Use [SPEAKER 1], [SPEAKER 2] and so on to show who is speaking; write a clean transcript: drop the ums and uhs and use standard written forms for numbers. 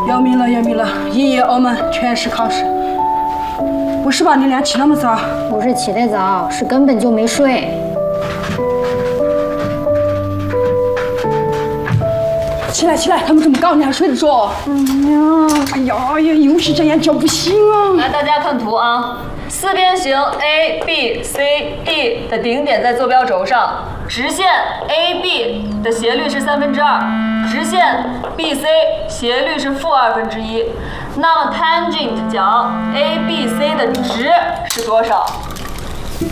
[SPEAKER 1] 要命了，要命了！一夜澳门全市考试，不是吧？你俩起那么早？
[SPEAKER 2] 不是起得早，是根本就没睡。
[SPEAKER 1] 起来起来，他们这么高，你还睡得着？哎呀，又是这样叫不醒啊！
[SPEAKER 3] 来，大家看图啊。四边形 A B C D 的顶点在坐标轴上，直线 AB 的斜率是2/3，直线 BC 斜率是-1/2。那么 tangent 角 ABC 的值是多少？